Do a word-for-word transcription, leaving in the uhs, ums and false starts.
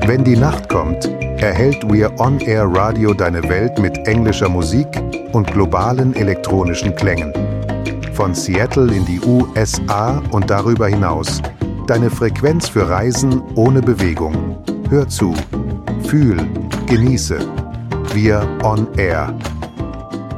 Wenn die Nacht kommt, erhält We're On Air Radio deine Welt mit englischer Musik und globalen elektronischen Klängen. Von Seattle in die U S A und darüber hinaus. Deine Frequenz für Reisen ohne Bewegung. Hör zu, fühl, genieße. We're On Air.